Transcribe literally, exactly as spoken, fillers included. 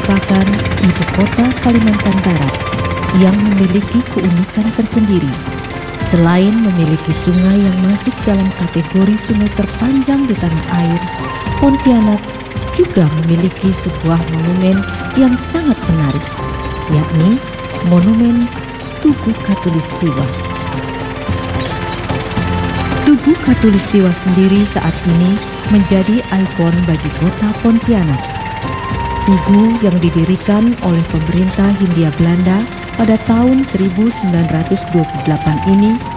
merupakan ibu kota Kalimantan Barat yang memiliki keunikan tersendiri. Selain memiliki sungai yang masuk dalam kategori sungai terpanjang di tanah air, Pontianak juga memiliki sebuah monumen yang sangat menarik, yakni Monumen Tugu Katulistiwa. Tugu Katulistiwa sendiri saat ini menjadi ikon bagi kota Pontianak. Tugu yang didirikan oleh pemerintah Hindia Belanda pada tahun seribu sembilan ratus dua puluh delapan ini